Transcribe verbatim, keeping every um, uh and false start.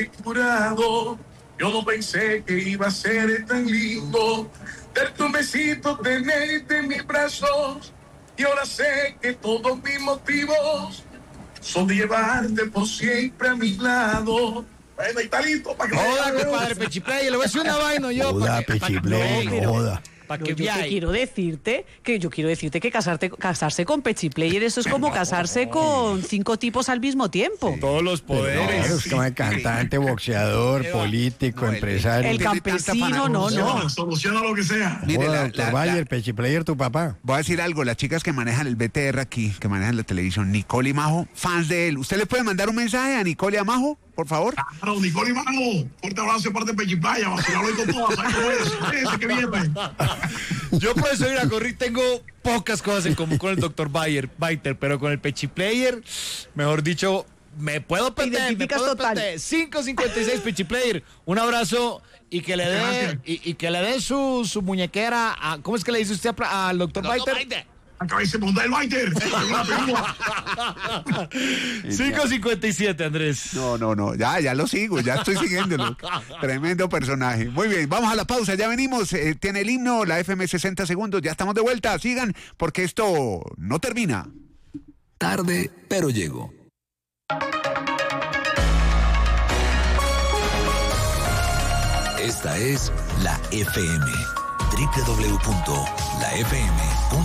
Curado, yo no pensé que iba a ser tan lindo darte un besito, tenerte en mis brazos, y ahora sé que todos mis motivos son de llevarte por siempre a mi lado. Bueno, ahí está listo para que Joda, compadre, Pechiplay, le voy a decir una vaina yo. Joda, Pechiplay, no joda. Para No, que yo te viaje. quiero decirte que yo quiero decirte que casarte, casarse con Pechiplayer, eso es como casarse con cinco tipos al mismo tiempo. Todos los poderes. Claro, es como cantante, boxeador, político, No, el- empresario. El tiene tanta campesino, no, fanatismo. no. soluciona lo que sea. Mire, Joda, la- doctor la- Bayer, la- Pechiplayer, tu papá. voy a decir algo, las chicas que manejan el B T R aquí, que manejan la televisión, Nicole y Majo, fans de él. ¿Usted le puede mandar un mensaje a Nicole y a Majo, por favor? Claro, Nicole y Mago, fuerte abrazo de parte de Pechiplaya, vacilarlo y con todas, ¿sabes cómo es? Ese que viene. Yo por eso, mira, Corri, tengo pocas cosas en común con el doctor Bayer, Baiter, pero con el Pechiplayer, mejor dicho, me puedo perder, me identificas puedo total. perder. cinco cincuenta y seis Pechiplayer, un abrazo y que le dé Gracias. y, y que le dé su, su muñequera a, ¿cómo es que le dice usted a- al doctor Baiter? Acabéis de montar el Baiter. Una película. cinco cincuenta y siete, Andrés. No, no, no, ya, ya lo sigo, ya estoy siguiéndolo. Tremendo personaje. Muy bien, vamos a la pausa, ya venimos. Eh, tiene el himno, la F M sesenta segundos, ya estamos de vuelta. Sigan, porque esto no termina. Tarde, pero llego. Esta es la F M. doble u doble u doble u punto la f m punto com